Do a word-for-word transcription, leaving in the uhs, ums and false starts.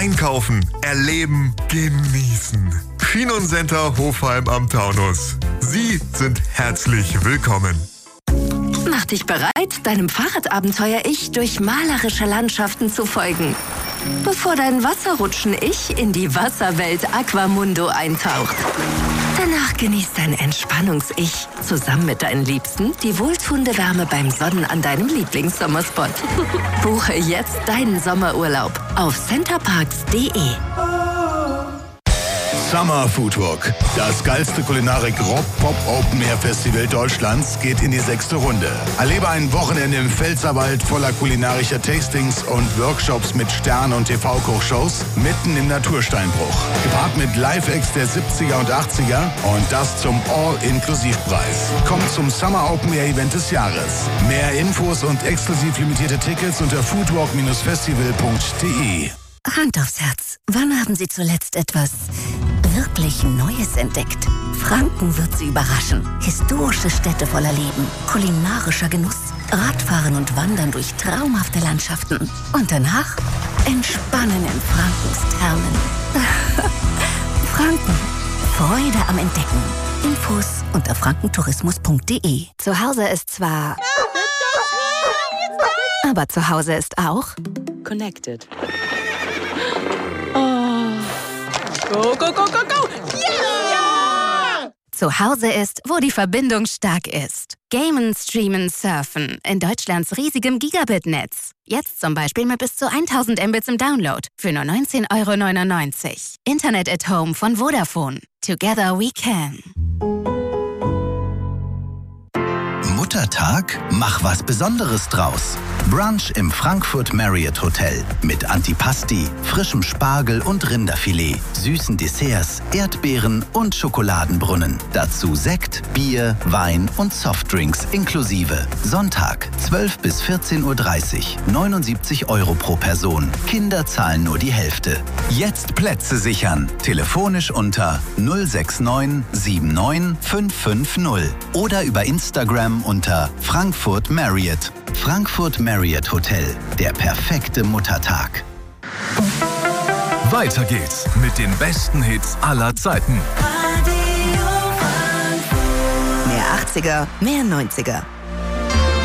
einkaufen, erleben, genießen. Chinon Center Hofheim am Taunus. Sie sind herzlich willkommen. Mach dich bereit, deinem Fahrradabenteuer-Ich durch malerische Landschaften zu folgen. Bevor dein Wasserrutschen-Ich in die Wasserwelt Aquamundo eintaucht. Danach genießt dein Entspannungs-Ich zusammen mit deinen Liebsten die wohltuende Wärme beim Sonnen an deinem Lieblingssommerspot. Buche jetzt deinen Sommerurlaub auf centerparks punkt de. Summer Food Walk. Das geilste Kulinarik-Rock-Pop-Open-Air-Festival Deutschlands geht in die sechste Runde. Erlebe ein Wochenende im Pfälzerwald voller kulinarischer Tastings und Workshops mit Stern- und T V-Kochshows mitten im Natursteinbruch. Gepaart mit Live-Acts der siebziger und achtziger und das zum All-Inklusiv-Preis. Kommt zum Summer Open-Air-Event des Jahres. Mehr Infos und exklusiv limitierte Tickets unter foodwalk festival punkt de. Hand aufs Herz. Wann haben Sie zuletzt etwas wirklich Neues entdeckt? Franken wird Sie überraschen. Historische Städte voller Leben, kulinarischer Genuss, Radfahren und Wandern durch traumhafte Landschaften. Und danach entspannen in Frankens Thermen. Franken. Freude am Entdecken. Infos unter frankentourismus punkt de. Zu Hause ist zwar... aber zu Hause ist auch... Connected. Oh. Go, go, go, go, go! Yeah! Zu Hause ist, wo die Verbindung stark ist. Gamen, streamen, surfen in Deutschlands riesigem Gigabit-Netz. Jetzt zum Beispiel mit bis zu tausend Mbits im Download für nur neunzehn Euro neunundneunzig. Internet at Home von Vodafone. Together we can. Muttertag? Mach was Besonderes draus. Brunch im Frankfurt Marriott Hotel mit Antipasti, frischem Spargel und Rinderfilet, süßen Desserts, Erdbeeren und Schokoladenbrunnen. Dazu Sekt, Bier, Wein und Softdrinks inklusive. Sonntag, zwölf bis vierzehn Uhr dreißig, neunundsiebzig Euro pro Person. Kinder zahlen nur die Hälfte. Jetzt Plätze sichern. Telefonisch unter null sechs neun sieben neun fünf fünf null oder über Instagram unter Frankfurt Marriott. Frankfurt Marriott Hotel, der perfekte Muttertag. Weiter geht's mit den besten Hits aller Zeiten. Mehr achtziger, mehr neunziger.